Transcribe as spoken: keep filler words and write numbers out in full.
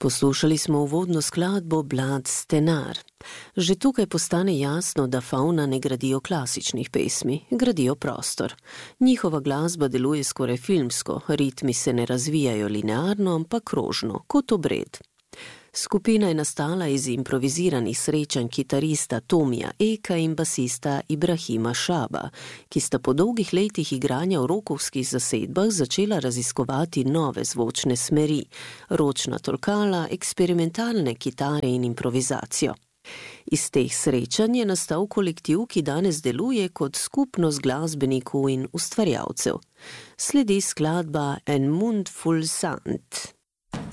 Poslušali smo uvodno skladbo Blood Stenar. Že tukaj postane jasno, da Fauna ne gradijo klasičnih pesmi, gradijo prostor. Njihova glasba deluje skoraj filmsko, ritmi se ne razvijajo linearno, ampak krožno, kot obred. Skupina je nastala iz improviziranih srečanj kitarista Tomija Eka in basista Ibrahima Šaba, ki sta po dolgih letih igranja v rokovskih zasedbah začela raziskovati nove zvočne smeri, ročna tolkala, eksperimentalne kitare in improvizacijo. Iz teh srečanj je nastal kolektiv, ki danes deluje kot skupnost glasbenikov in ustvarjalcev. Sledi skladba En Mund Full Sand.